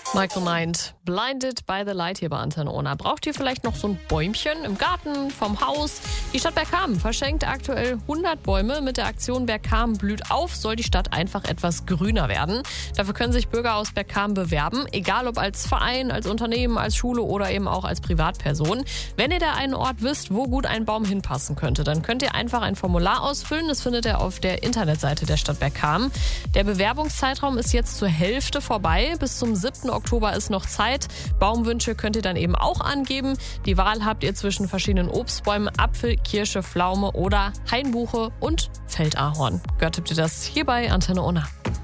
Michael meint, blinded by the light hier bei Antenne Ona. Braucht ihr vielleicht noch so ein Bäumchen im Garten, vom Haus? Die Stadt Bergkamen verschenkt aktuell 100 Bäume. Mit der Aktion Bergkamen blüht auf, soll die Stadt einfach etwas grüner werden. Dafür können sich Bürger aus Bergkamen bewerben, egal ob als Verein, als Unternehmen, als Schule oder eben auch als Privatperson. Wenn ihr da einen Ort wisst, wo gut ein Baum hinpassen könnte, dann könnt ihr einfach ein Formular ausfüllen. Das findet ihr auf der Internetseite der Stadt Bergkamen. Der Bewerbungszeitraum ist jetzt zur Hälfte vorbei. Bis zum 7. Oktober ist noch Zeit. Baumwünsche könnt ihr dann eben auch angeben. Die Wahl habt ihr zwischen verschiedenen Obstbäumen, Apfel, Kirsche, Pflaume oder Hainbuche und Feldahorn. Gehört habt ihr das hier bei Antenne Ona.